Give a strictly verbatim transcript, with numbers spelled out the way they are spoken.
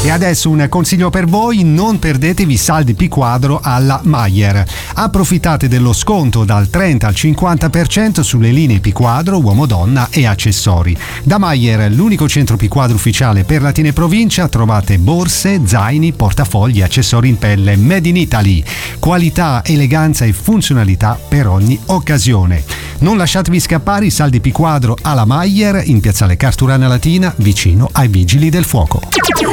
E adesso un consiglio per voi: non perdetevi i saldi P Quadro alla Mayer. Approfittate dello sconto dal trenta al cinquanta per cento sulle linee P Quadro, uomo-donna e accessori. Da Mayer, l'unico centro P Quadro ufficiale per Latina e provincia, trovate borse, zaini, portafogli, accessori in pelle made in Italy. Qualità, eleganza e funzionalità per ogni occasione. Non lasciatevi scappare i saldi P Quadro alla Mayer in piazzale Carturana Latina, vicino ai Vigili del Fuoco.